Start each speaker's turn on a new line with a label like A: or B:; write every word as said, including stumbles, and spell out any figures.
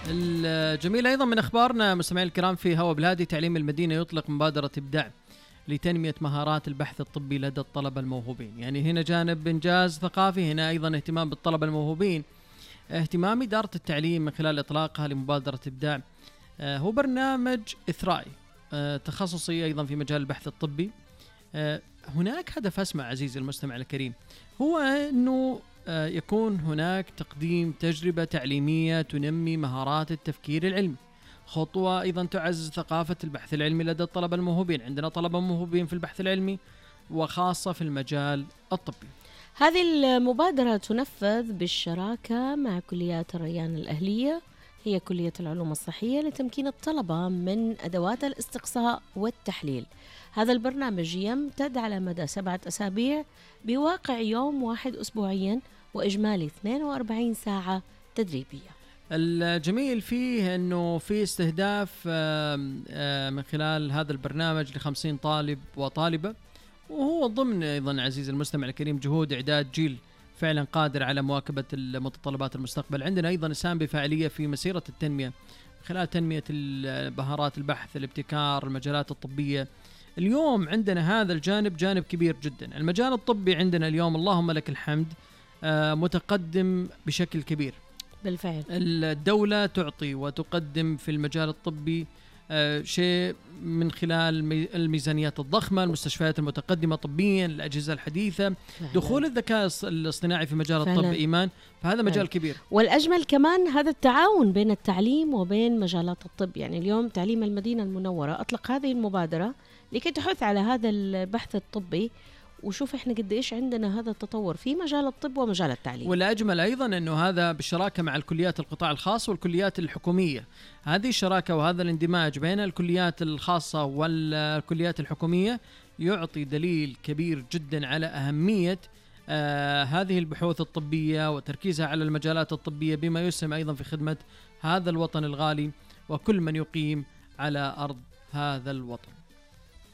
A: الجميل أيضا من أخبارنا مستمعي الكرام في هوا بلادي، تعليم المدينة يطلق مبادرة إبداع لتنمية مهارات البحث الطبي لدى الطلبة الموهوبين. يعني هنا جانب إنجاز ثقافي، هنا أيضا اهتمام بالطلبة الموهوبين. اهتمام إدارة التعليم من خلال إطلاقها لمبادرة إبداع آه هو برنامج إثرائي آه تخصصي أيضا في مجال البحث الطبي. آه هناك هدف أسمى عزيزي المستمع الكريم، هو أنه آه يكون هناك تقديم تجربة تعليمية تنمي مهارات التفكير العلمي، خطوة أيضا تعزز ثقافة البحث العلمي لدى الطلبة الموهوبين. عندنا طلبة موهوبين في البحث العلمي وخاصة في المجال الطبي.
B: هذه المبادرة تنفذ بالشراكة مع كليات الريان الأهلية، هي كلية العلوم الصحية، لتمكين الطلبة من أدوات الاستقصاء والتحليل. هذا البرنامج يمتد على مدى سبعة أسابيع بواقع يوم واحد أسبوعيا وإجمالي اثنين وأربعين ساعة تدريبية.
A: الجميل فيه أنه في استهداف من خلال هذا البرنامج لخمسين طالب وطالبة، وهو ضمن أيضا عزيز المستمع الكريم جهود إعداد جيل فعلا قادر على مواكبة المتطلبات المستقبل. عندنا أيضا إسهام بفاعلية في مسيرة التنمية خلال تنمية مهارات البحث، الابتكار، المجالات الطبية. اليوم عندنا هذا الجانب جانب كبير جدا. المجال الطبي عندنا اليوم اللهم لك الحمد متقدم بشكل كبير
B: بالفعل.
A: الدولة تعطي وتقدم في المجال الطبي شيء من خلال الميزانيات الضخمة، المستشفيات المتقدمة طبيا، الأجهزة الحديثة، فعلا. دخول الذكاء الاصطناعي في مجال فعلا. الطب إيمان، فهذا مجال فعلا. كبير.
B: والأجمل كمان هذا التعاون بين التعليم وبين مجالات الطب. يعني اليوم تعليم المدينة المنورة أطلق هذه المبادرة لكي تحث على هذا البحث الطبي، وشوف احنا قد ايش عندنا هذا التطور في مجال الطب ومجال التعليم.
A: والأجمل أيضا أنه هذا بالشراكة مع الكليات القطاع الخاص والكليات الحكومية. هذه الشراكة وهذا الاندماج بين الكليات الخاصة والكليات الحكومية يعطي دليل كبير جدا على أهمية آه هذه البحوث الطبية وتركيزها على المجالات الطبية، بما يسهم أيضا في خدمة هذا الوطن الغالي وكل من يقيم على أرض هذا الوطن.